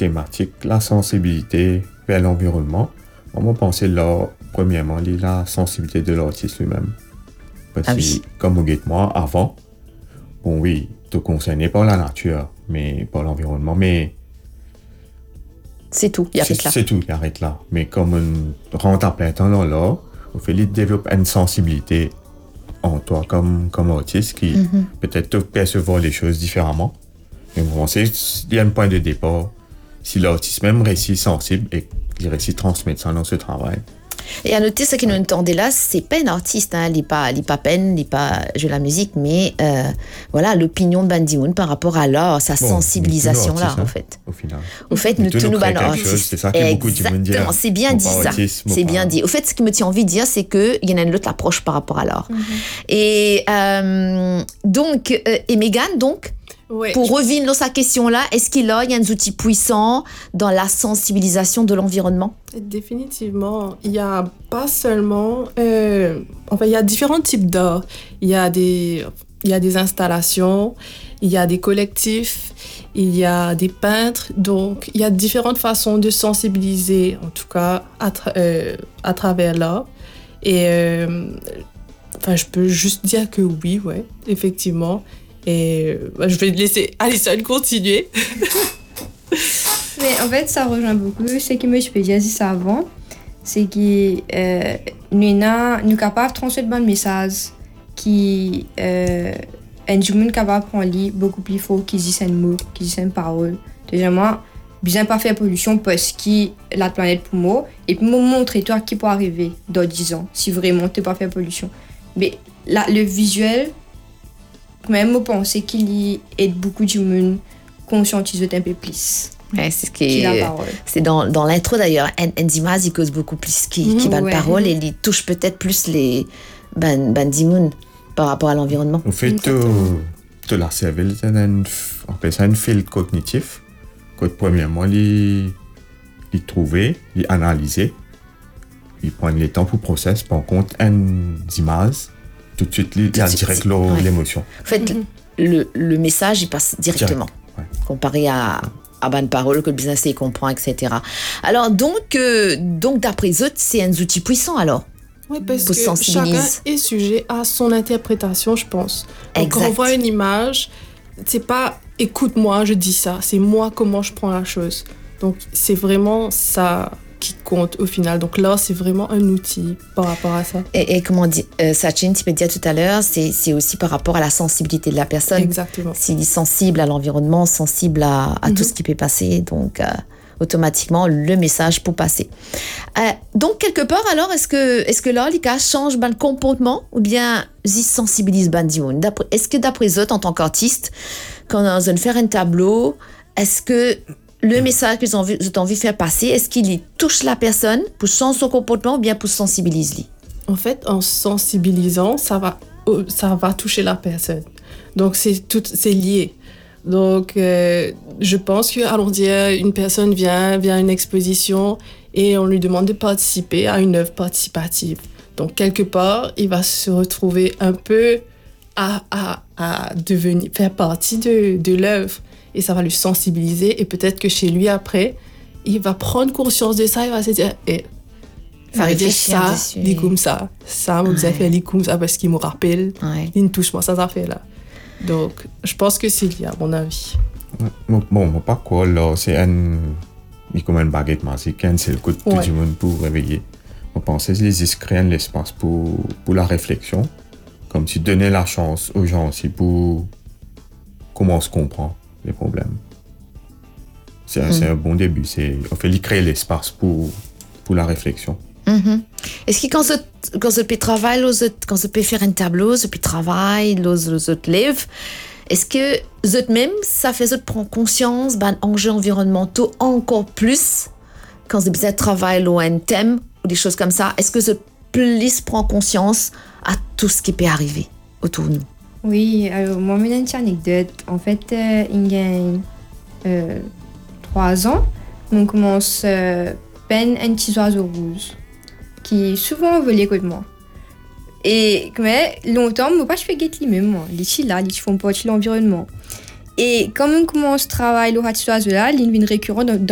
thématique, la sensibilité vers l'environnement, on va penser là, premièrement, la sensibilité de l'artiste lui-même. Parce que, comme vous dites moi, avant, bon oui, tout concerné par la nature, mais par l'environnement, mais... C'est tout, il arrête là. C'est tout, il arrête là. Mais comme on rentre en plein temps là, on fait développer une sensibilité en toi comme artiste qui peut-être te percevoir les choses différemment. Mais bon, il y a un point de départ. Si l'artiste même réussit sensible et il réussit transmettre ça dans ce travail. Et à noter, ce qui nous entendait là, c'est pas un artiste, hein, il n'est pas peine, il n'est pas jeu la musique, mais voilà, l'opinion de Ban Ki-moon par rapport à l'art, sa sensibilisation là, en fait. Au final. Au fait, nous tous nous ban artistes. C'est ça que beaucoup de gens disent. Exactement, c'est bien dit ça. C'est bien dit. Au fait, ce qui me tient envie de dire, c'est qu'il y en a une autre approche par rapport à l'art. Et donc, et Mégane, donc, ouais, pour revenir dans sa question-là, est-ce qu'il y a un outil puissant dans la sensibilisation de l'environnement? Définitivement. Il n'y a pas seulement... il y a différents types d'art. Il y a des installations, il y a des collectifs, il y a des peintres. Donc, il y a différentes façons de sensibiliser, en tout cas, à travers l'art. Et je peux juste dire que oui, ouais, effectivement. Et je vais laisser Alison continuer. Mais en fait, ça rejoint beaucoup ce que moi je peux dire ça avant. C'est que nous sommes capables de transmettre un message qui est capable de prendre beaucoup plus fort qu'ils disent un mot, qu'ils disent une parole. Déjà, moi, bien pas faire pollution parce que la planète pour moi. Et puis, moi, montrer toi qui peut arriver dans 10 ans si vraiment tu pas faire pollution. Mais là, le visuel, même je pense qu'il aide beaucoup de monde conscientiser un peu plus. Ouais, c'est ce qui c'est dans l'intro d'ailleurs. Enzima, il cause beaucoup plus qui ban parole et il touche peut-être plus les Ban Ki-moon par rapport à l'environnement. En fait, tout la cervelle, on appelle ça un fil cognitif. Que premièrement, il trouver, il analyser, il prend le temps pour processer, par contre, une image, tout de suite, il y a direct l'émotion. En fait, le message, il passe directement, comparé à bonne parole que le business il comprend, etc. Alors donc d'après eux, c'est un outil puissant alors. Oui, parce que chacun est sujet à son interprétation, je pense. Donc quand on voit une image, c'est pas écoute-moi, je dis ça, c'est moi comment je prends la chose. Donc c'est vraiment ça qui compte au final. Donc là, c'est vraiment un outil par rapport à ça. Et comme on dit, Sachin, tu me disais tout à l'heure, c'est aussi par rapport à la sensibilité de la personne. Exactement. S'il est sensible à l'environnement, sensible à tout ce qui peut passer, donc automatiquement, le message peut passer. Donc, quelque part, alors, est-ce que là, l'ICA change le comportement ou bien ils sensibilisent Ban Ki-moon? Est-ce que d'après eux, en tant qu'artiste, quand on veut faire un tableau, est-ce que le message qu'ils ont envie de faire passer, est-ce qu'il touche la personne pour changer son comportement ou bien pour sensibiliser? En fait, en sensibilisant, ça va toucher la personne. Donc, c'est lié. Donc, je pense que, allons dire, une personne vient à une exposition et on lui demande de participer à une œuvre participative. Donc, quelque part, il va se retrouver un peu à faire partie de l'œuvre. Et ça va lui sensibiliser. Et peut-être que chez lui, après, il va prendre conscience de ça. Il va se dire, ça veut dire ça, dit comme ça. Ça, on nous a fait comme ça parce qu'il me rappelle. Il me touche moi, ça fait là. Donc, je pense que c'est lié, à mon avis. Bon, pas quoi, là, c'est comme une baguette magique, c'est le coup de tout le monde pour réveiller. On pensait que les créent l'espace pour la réflexion, comme si donner la chance aux gens aussi pour comment on se comprend les problèmes. C'est un bon début, on fait créer l'espace pour la réflexion. Est-ce que quand je peux travailler, quand je peux faire un tableau, je peux travailler, je lève, est-ce que même ça fait je prendre conscience d'un enjeu environnementaux encore plus quand je besoin de travailler ou un thème ou des choses comme ça? Est-ce que je plus prends conscience à tout ce qui peut arriver autour de nous? Oui, alors moi, j'ai une petite anecdote. En fait, il y a 3 ans, on commence à peindre un petit oiseau rouge qui souvent volait avec moi. Et mais longtemps, moi pas je fais guetter même moi, les petits là, ils font partie de l'environnement. Et quand on commence à travailler le petit oiseau là, il devient récurrent dans